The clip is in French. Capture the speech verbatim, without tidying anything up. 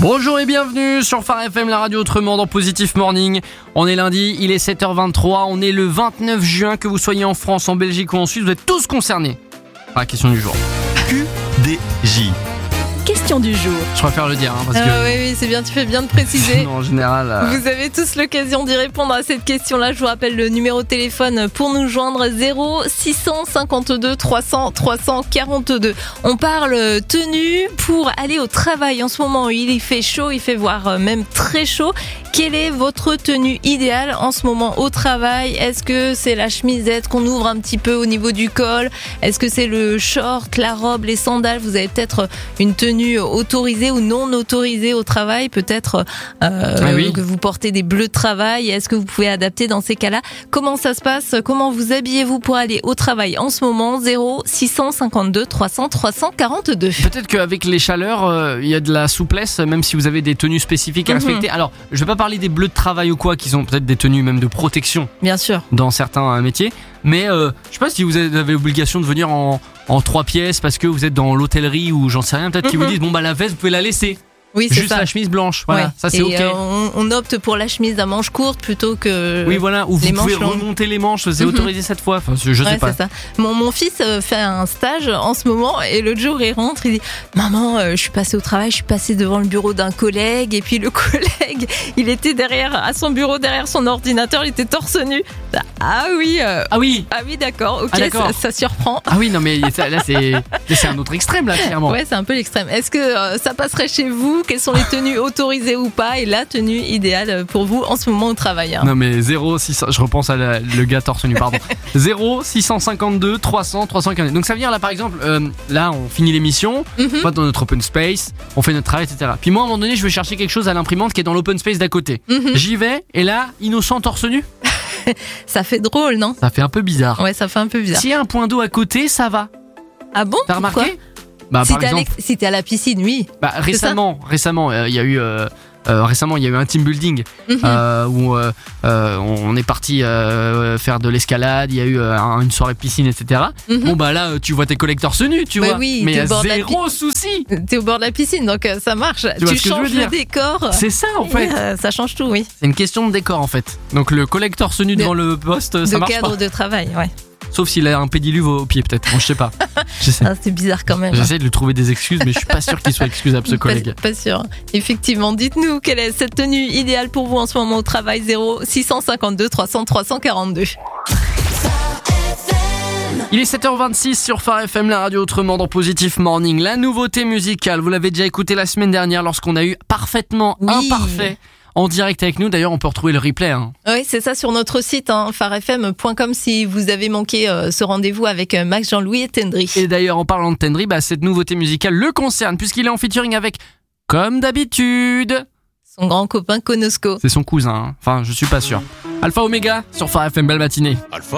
Bonjour et bienvenue sur Phare F M, la radio autrement dans Positif Morning. On est lundi, il est sept heures vingt-trois, on est le vingt-neuf juin, que vous soyez en France, en Belgique ou en Suisse, vous êtes tous concernés par la question du jour. Q D J. Question du jour. Je préfère le dire, hein, parce que... Ah oui, oui, c'est bien, tu fais bien de préciser. Sinon, en général... Euh... Vous avez tous l'occasion d'y répondre à cette question-là. Je vous rappelle le numéro de téléphone pour nous joindre, zéro six cent cinquante-deux trois cents trois cent quarante-deux. On parle tenue pour aller au travail. En ce moment, il fait chaud, il fait voire même très chaud. Quelle est votre tenue idéale en ce moment au travail? Est-ce que c'est la chemisette qu'on ouvre un petit peu au niveau du col? Est-ce que c'est le short, la robe, les sandales? Vous avez peut-être une tenue autorisée ou non autorisée au travail? Peut-être euh, ah oui. que vous portez des bleus de travail. Est-ce que vous pouvez adapter dans ces cas-là? Comment ça se passe? Comment vous habillez-vous pour aller au travail en ce moment? Zéro six cent cinquante-deux trois cents trois cent quarante-deux. Peut-être qu'avec les chaleurs, euh, il y a de la souplesse, même si vous avez des tenues spécifiques à respecter. Mm-hmm. Alors, je vais pas parler des bleus de travail ou quoi, qui sont peut-être des tenues même de protection. Bien sûr. Dans certains métiers. Mais euh, je sais pas si vous avez l'obligation de venir en, en trois pièces parce que vous êtes dans l'hôtellerie ou j'en sais rien. Peut-être mm-hmm. qu'ils vous disent, bon bah la veste, vous pouvez la laisser. Oui, c'est juste ça. La chemise blanche, voilà, ouais. Ça c'est et ok. Euh, on, on opte pour la chemise à manches courtes plutôt que. Oui, voilà, ou vous pouvez longues. Remonter les manches, c'est mm-hmm. autorisé cette fois. Enfin, je ouais, sais pas. C'est ça. Mon, mon fils fait un stage en ce moment et l'autre jour il rentre, il dit maman, euh, je suis passé au travail, je suis passé devant le bureau d'un collègue et puis le collègue, il était derrière à son bureau, derrière son ordinateur, il était torse nu. Ah oui. Euh, ah oui. Ah oui, d'accord. Ok, ah, d'accord. Ça, ça surprend. Ah oui, non mais ça, là c'est, c'est un autre extrême là clairement. Ouais, c'est un peu l'extrême. Est-ce que euh, ça passerait chez vous? Quelles sont les tenues autorisé ou pas et la tenue idéale pour vous en ce moment au travail? Hein. Non mais zéro six cents, je repense à la, le gars torse nu, pardon. zéro six cent cinquante-deux trois cents trois cent quarante. Donc ça veut dire là par exemple, euh, là on finit l'émission, mm-hmm. on va dans notre open space, on fait notre travail, et cetera. Puis moi à un moment donné je vais chercher quelque chose à l'imprimante qui est dans l'open space d'à côté. Mm-hmm. J'y vais et là innocent torse nu. Ça fait drôle, non? Ça fait un peu bizarre. Ouais, ça fait un peu bizarre. S'il y a un point d'eau à côté, ça va. Ah bon? T'as remarqué? Bah, si, par t'es exemple, si t'es à la piscine, oui. Bah, récemment, récemment, il euh, y a eu, euh, euh, récemment, il y a eu un team building mm-hmm. euh, où euh, euh, on est parti euh, faire de l'escalade. Il y a eu euh, une soirée piscine, et cetera. Mm-hmm. Bon bah là, tu vois tes collecteurs nus, tu bah vois. Oui, mais il y a zéro pi- souci. T'es au bord de la piscine, donc euh, ça marche. Tu, tu changes le décor. C'est ça en fait. Euh, ça change tout, oui. C'est une question de décor en fait. Donc le collecteur nu de, devant le poste, ça de marche pas. De cadre de travail, ouais. Sauf s'il a un pédiluve au pied peut-être, bon, je sais pas. J'essaie. Ah, c'est bizarre quand même. J'essaie de lui trouver des excuses, mais je suis pas sûr qu'il soit excusable ce collègue. Pas, pas sûr. Effectivement, dites-nous quelle est cette tenue idéale pour vous en ce moment au travail. Zéro six cent cinquante-deux trois cents trois cent quarante-deux. Il est sept heures vingt-six sur Phare F M, la radio autrement dans Positif Morning. La nouveauté musicale, vous l'avez déjà écouté la semaine dernière lorsqu'on a eu parfaitement oui. imparfait en direct avec nous. D'ailleurs, on peut retrouver le replay. Hein. Oui, c'est ça sur notre site, hein, phare f m point com, si vous avez manqué euh, ce rendez-vous avec euh, Max, Jean-Louis et Tendry. Et d'ailleurs, en parlant de Tendry, bah, cette nouveauté musicale le concerne, puisqu'il est en featuring avec, comme d'habitude, son grand copain Konosko. C'est son cousin, hein. Enfin, je suis pas sûr. Alpha Omega sur Phare F M, belle matinée. Alpha.